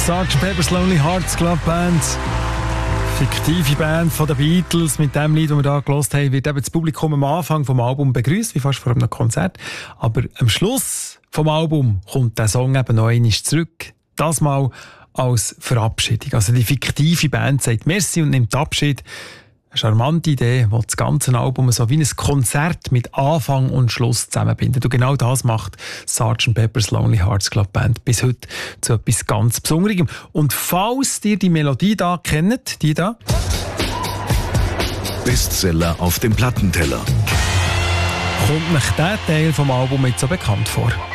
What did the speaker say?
Sgt. Pepper's Lonely Hearts Club Band. Fiktive Band von den Beatles. Mit dem Lied, das wir hier gehört haben, wird eben das Publikum am Anfang vom Album begrüßt, wie fast vor einem Konzert. Aber am Schluss vom Album kommt der Song eben noch einmal zurück. Das mal als Verabschiedung. Also die fiktive Band sagt Merci und nimmt Abschied. Eine charmante Idee, die das ganze Album so wie ein Konzert mit Anfang und Schluss zusammenbindet. Und genau das macht Sgt. Pepper's Lonely Hearts Club Band bis heute zu etwas ganz Besonderem. Und falls ihr die Melodie da kennt, die da, Bestseller auf dem Plattenteller. kommt euch dieser Teil vom Album jetzt so bekannt vor.